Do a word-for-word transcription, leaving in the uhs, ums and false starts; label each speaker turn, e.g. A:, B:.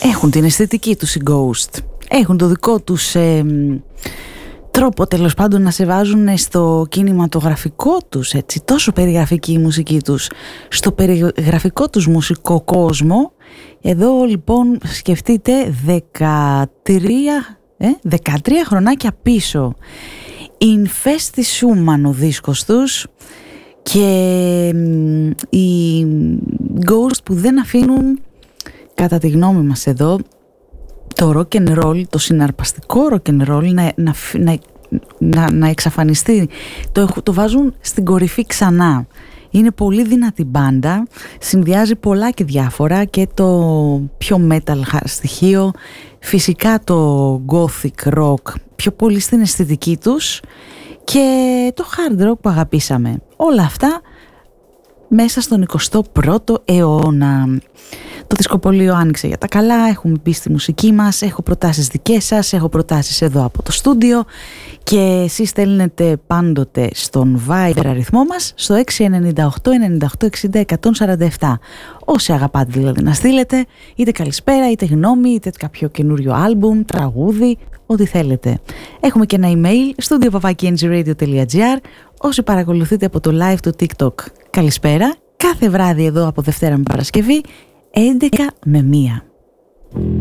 A: Έχουν την αισθητική τους οι Ghost. Έχουν το δικό τους ε, τρόπο τέλος πάντων να σε βάζουν στο κινηματογραφικό τους, έτσι, τόσο περιγραφική η μουσική τους, στο περιγραφικό τους μουσικό κόσμο. Εδώ λοιπόν σκεφτείτε δεκατρία, ε, δεκατρία χρονάκια πίσω. Infesti Schumann ο δίσκος τους και οι Ghost που δεν αφήνουν, κατά τη γνώμη μας εδώ, το rock and roll, το συναρπαστικό rock and roll να, να, να, να, να εξαφανιστεί. Το, το βάζουν στην κορυφή ξανά. Είναι πολύ δυνατή μπάντα, συνδυάζει πολλά και διάφορα, και το πιο metal στοιχείο, φυσικά το gothic rock, πιο πολύ στην αισθητική τους, και το hard rock που αγαπήσαμε. Όλα αυτά μέσα στον εικοστό πρώτο αιώνα. Το δισκοπωλείο άνοιξε για τα καλά, έχουμε μπει στη μουσική μας, έχω προτάσεις δικές σας, έχω προτάσεις εδώ από το στούντιο, και εσείς στέλνετε πάντοτε στον Viber αριθμό μας στο έξι εννιά οκτώ εννιά οκτώ εξήντα εκατόν σαράντα επτά. Όσοι αγαπάτε δηλαδή να στείλετε, είτε καλησπέρα, είτε γνώμη, είτε κάποιο καινούριο άλμπουμ, τραγούδι, ό,τι θέλετε. Έχουμε και ένα email, studio παπάκι εν τζι radio τελεία τζι άρ. Όσοι παρακολουθείτε από το live του TikTok, καλησπέρα. Κάθε βράδυ εδώ από Δευτέρα με Παρασκευή, έντεκα με μία.